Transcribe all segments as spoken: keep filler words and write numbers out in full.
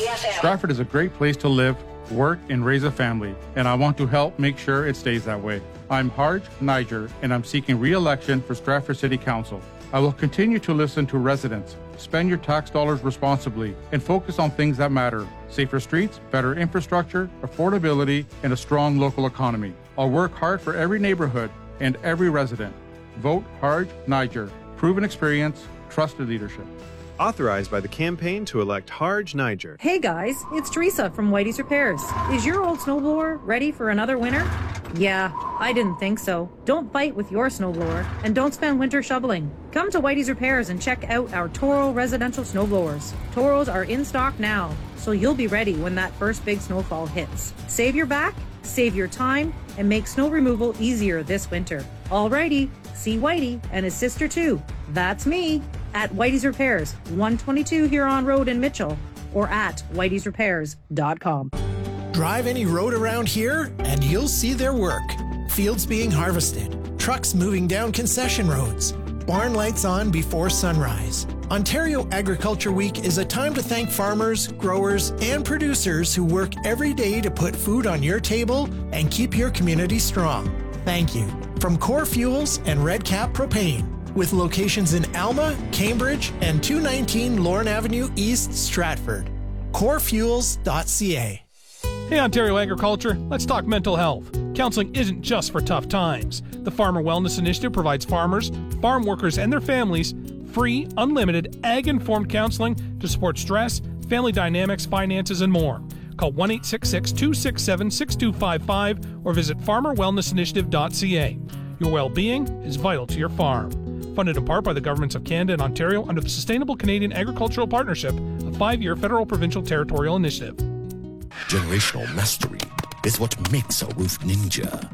F M. Stratford is a great place to live, work, and raise a family, and I want to help make sure it stays that way. I'm Harj Niger, and I'm seeking re-election for Stratford City Council. I will continue to listen to residents, spend your tax dollars responsibly, and focus on things that matter: safer streets, better infrastructure, affordability, and a strong local economy. I'll work hard for every neighborhood and every resident. Vote Harj Niger. Proven experience, trusted leadership. Authorized by the campaign to elect Harj Niger. Hey guys, it's Teresa from Whitey's Repairs. Is your old snowblower ready for another winter? Yeah, I didn't think so. Don't fight with your snowblower and don't spend winter shoveling. Come to Whitey's Repairs and check out our Toro residential snowblowers. Toros are in stock now, so you'll be ready when that first big snowfall hits. Save your back, save your time, and make snow removal easier this winter. Alrighty, see Whitey and his sister too. That's me at Whitey's Repairs, one twenty-two Huron Road in Mitchell, or at whiteys repairs dot com. Drive any road around here and you'll see their work. Fields being harvested, trucks moving down concession roads, barn lights on before sunrise. Ontario Agriculture Week is a time to thank farmers, growers, and producers who work every day to put food on your table and keep your community strong. Thank you. From Core Fuels and Red Cap Propane, with locations in Alma, Cambridge, and two nineteen Lorne Avenue East, Stratford. core fuels dot c a. Hey Ontario Agriculture, let's talk mental health. Counseling isn't just for tough times. The Farmer Wellness Initiative provides farmers, farm workers, and their families free, unlimited, ag-informed counseling to support stress, family dynamics, finances, and more. Call one eight six six, two six seven, six two five five or visit farmer wellness initiative dot c a. Your well-being is vital to your farm. Funded in part by the governments of Canada and Ontario under the Sustainable Canadian Agricultural Partnership, a five-year federal provincial territorial initiative. Generational mastery is what makes a roof ninja.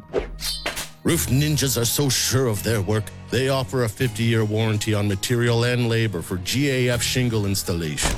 Roof ninjas are so sure of their work, they offer a fifty-year warranty on material and labor for G A F shingle installations.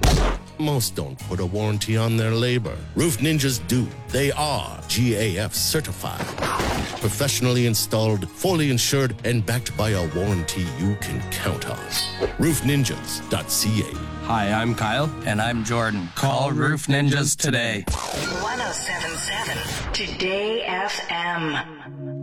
Most don't put a warranty on their labor. Roof ninjas do. They are G A F certified. Professionally installed, fully insured, and backed by a warranty you can count on. roof ninjas dot c a. Hi, I'm Kyle. And I'm Jordan. Call Roof Ninjas today. one oh seven point seven Today F M.